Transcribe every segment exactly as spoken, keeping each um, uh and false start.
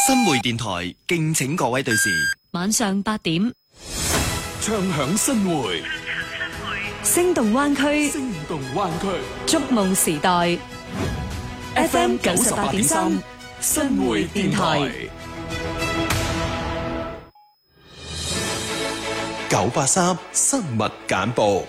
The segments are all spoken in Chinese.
新媒電台敬請各位對視。 晚上八點， 唱響新會， 聲動灣區， 聲動灣區， 觸夢時代 ，F M 九十八點三，新會電台， 九八三新聞簡報。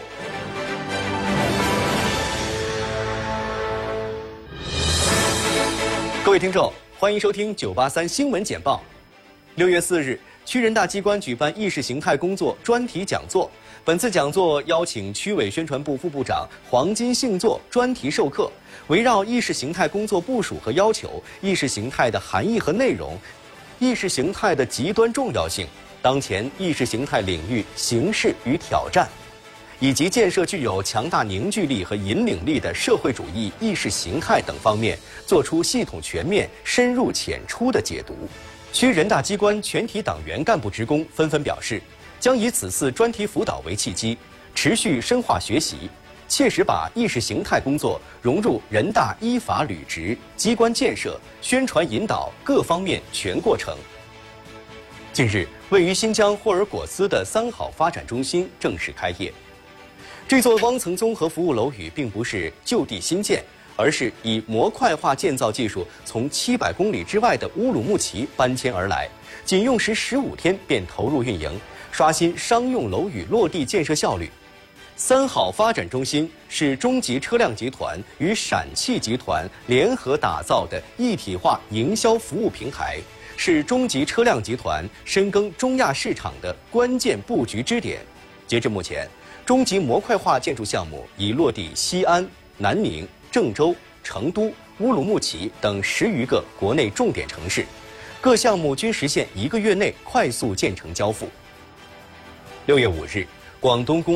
各位聽眾，歡迎收聽九八三新聞簡報。六月四日，區人大機關舉辦意識形態工作專題講座。本次講座邀請區委宣傳部副部長黃金信作專題授課，圍繞意識形態工作部署和要求、意識形態的含義和內容、意識形態的極端重要性、當前意識形態領域形勢與挑戰，以及建設具有強大凝聚力和引領力的社會主義意識形態等方面，作出系統全面、深入淺出的解讀。區人大機關全體黨員幹部職工紛紛表示，將以此次專題輔導為契機，持續深化學習，切實把意識形態工作融入人大依法履職、機關建設、宣傳引導各方面全過程。近日，位於新疆霍爾果斯的三好發展中心正式開業。這座雙層綜合服務樓宇並不是就地新建，而是以模塊化建造技術從七百公里之外的烏魯木齊搬遷而來，僅用時十五天便投入運營，刷新商用樓宇落地建設效率。三好發展中心是中集車輛集團與陝汽集團聯合打造的一體化營銷服務平台，是中集車輛集團深耕中亞市場的關鍵布局支點。截至目前，中集模塊化建築項目已落地西安、南寧、鄭州、成都、烏魯木齊等十餘個國內重點城市，各項目均實現一個月內快速建成交付。六月五日，廣東公